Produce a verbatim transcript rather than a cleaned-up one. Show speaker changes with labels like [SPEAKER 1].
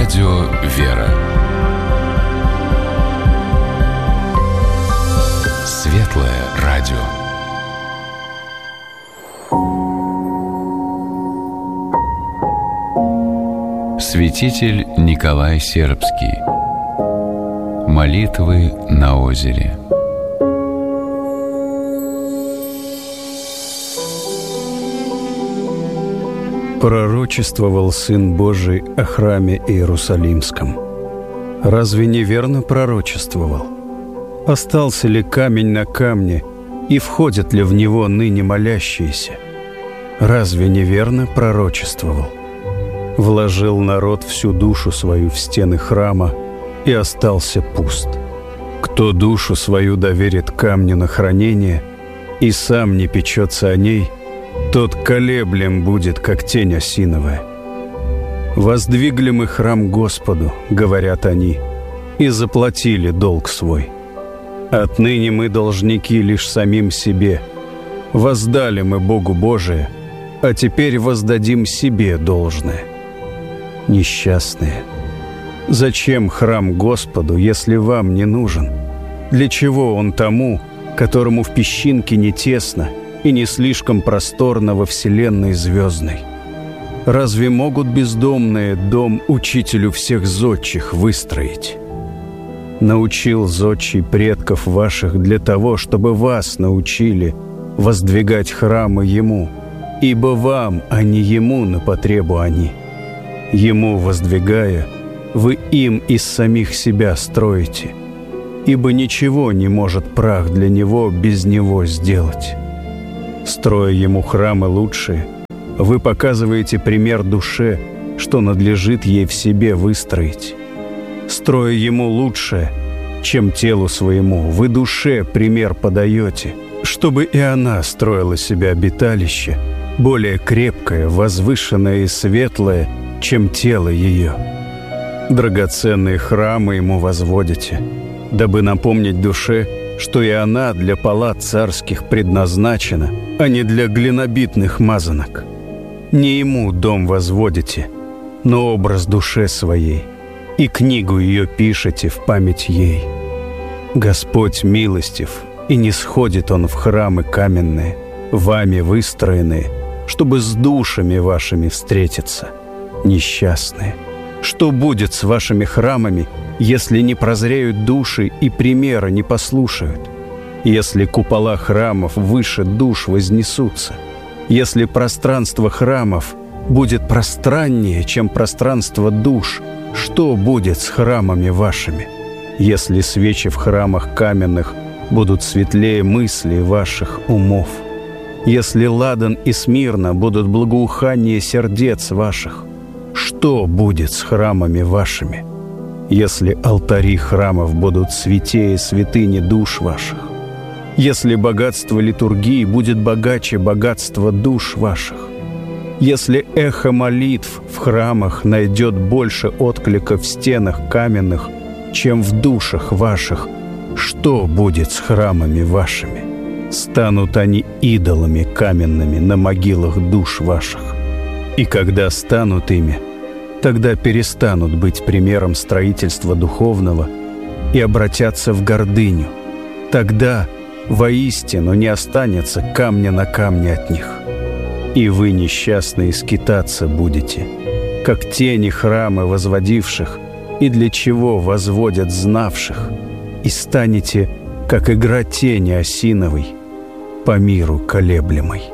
[SPEAKER 1] Радио «Вера». Светлое радио. Святитель Николай Сербский. Молитвы на озере.
[SPEAKER 2] Пророчествовал Сын Божий о храме Иерусалимском. Разве неверно пророчествовал? Остался ли камень на камне, и входят ли в него ныне молящиеся? Разве неверно пророчествовал? Вложил народ всю душу свою в стены храма, и остался пуст. Кто душу свою доверит камню на хранение, и сам не печется о ней, тот колеблем будет, как тень осиновая. «Воздвигли мы храм Господу, — говорят они, — и заплатили долг свой. Отныне мы должники лишь самим себе. Воздали мы Богу Божие, а теперь воздадим себе должное». Несчастные! Зачем храм Господу, если вам не нужен? Для чего он тому, которому в песчинке не тесно и не слишком просторно во вселенной звездной? Разве могут бездомные дом учителю всех зодчих выстроить? Научил зодчий предков ваших для того, чтобы вас научили воздвигать храмы Ему, ибо вам, а не Ему на потребу они. Ему воздвигая, вы им из самих себя строите, ибо ничего не может прах для Него без Него сделать. Строя Ему храмы лучшие, вы показываете пример душе, что надлежит ей в себе выстроить. Строя Ему лучшее, чем телу своему, вы душе пример подаете, чтобы и она строила себе обиталище, более крепкое, возвышенное и светлое, чем тело ее. Драгоценные храмы Ему возводите, дабы напомнить душе, что и она для палат царских предназначена, а не для глинобитных мазанок. Не Ему дом возводите, но образ душе своей, и книгу ее пишете в память ей. Господь милостив, и не сходит Он в храмы каменные, вами выстроенные, чтобы с душами вашими встретиться. Несчастные! Что будет с вашими храмами, если не прозреют души и примера не послушают? Если купола храмов выше душ вознесутся? Если пространство храмов будет пространнее, чем пространство душ, что будет с храмами вашими? Если свечи в храмах каменных будут светлее мыслей ваших умов? Если ладан и смирна будут благоухание сердец ваших? Что будет с храмами вашими? Если алтари храмов будут святее святыни душ ваших? Если богатство литургии будет богаче богатства душ ваших? Если эхо молитв в храмах найдет больше отклика в стенах каменных, чем в душах ваших, что будет с храмами вашими? Станут они идолами каменными на могилах душ ваших. И когда станут ими, тогда перестанут быть примером строительства духовного и обратятся в гордыню. Тогда воистину не останется камня на камне от них. И вы, несчастные, скитаться будете, как тени храмы возводивших, и для чего возводят знавших, и станете, как игра тени осиновой, по миру колеблемой.